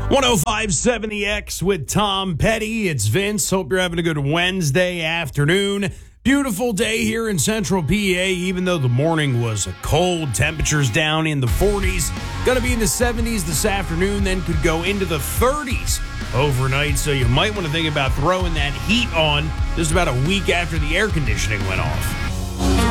1057 The X with Tom Petty. It's Vince. Hope you're having a good Wednesday afternoon. Beautiful day here in central PA, even though the morning was cold. Temperatures down in the 40s. Going to be in the 70s this afternoon, then could go into the 30s overnight. So you might want to think about throwing that heat on just about a week after the air conditioning went off.